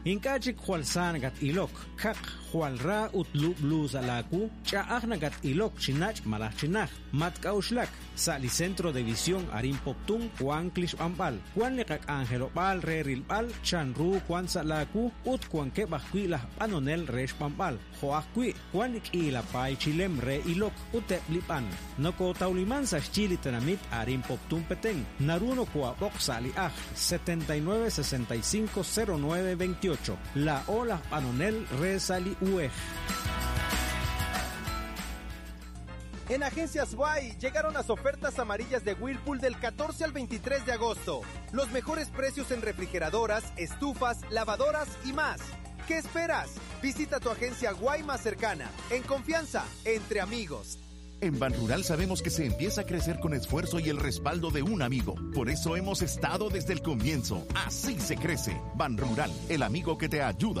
Inkachik Jualsan gat ilok, kak Jualra utlu bluzalaku, chaagnagat ilok chinach malachinach, matkauslak, Sali Centro de Visión Arim Poptun, Juan Klish Ampal, Juan Nekak Angelo Pal, Reril Pal, Chanru, Juan Salaku, Ut Juan Kebakui la Panonel Resh Pampal, Joakui, Juan Ikila Pai Chilem Re Ilok, Ute Blipan, Noko Tauliman sa Chili Tenamit Arim Poptun Petén, Naruno Kuapok Sali Aj, 79650928, La Ola Panonel Re Sali Uej. En Agencias Guay llegaron las ofertas amarillas de Whirlpool del 14 al 23 de agosto. Los mejores precios en refrigeradoras, estufas, lavadoras y más. ¿Qué esperas? Visita tu agencia Guay más cercana. En confianza, entre amigos. En Banrural sabemos que se empieza a crecer con esfuerzo y el respaldo de un amigo. Por eso hemos estado desde el comienzo. Así se crece. Banrural, el amigo que te ayuda.